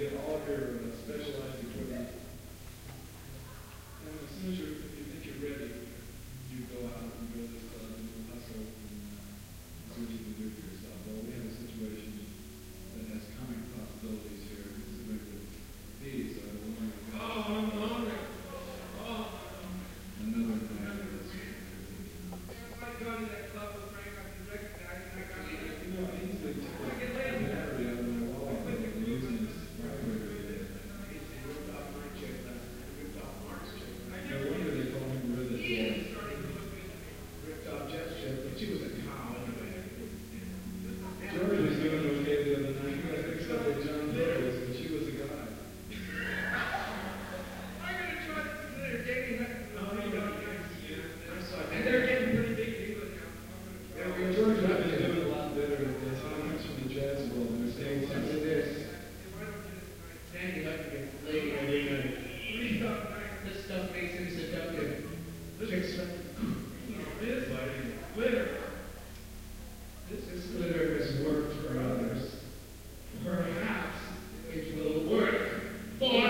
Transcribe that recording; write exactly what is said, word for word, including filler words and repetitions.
get all of your uh, specialized equipment. And as soon as you're, if you think you're ready, you go out and go to this club and you'll hustle and uh, see what you can do for yourself. Well, we have a situation that has comic possibilities here, considering the fees. So I don't want to go. Oh, I'm hungry. Oh. Another thing is, I go to that club with Frank, I can recognize him. I got you know, I easily took a battery out of my wallet and I'm using this vibrator today. ripped off my chick last night. Ripped off Mark's chick. No wonder they call him Rhythm Boy. Ripped off Jeff's chick, but she was a cow anyway. Jordan was doing okay the other night. He got fixed up with John Lewis, but she was a guy. I'm gonna try to consider dating that. No, no, no. And They're they're getting pretty big people now. Yeah, well, George has been doing a lot better at this. He comes from the jazz world, and they're saying Look something. at this. Man, you like to get laid. I mean, uh, this stuff makes him seductive. Chicks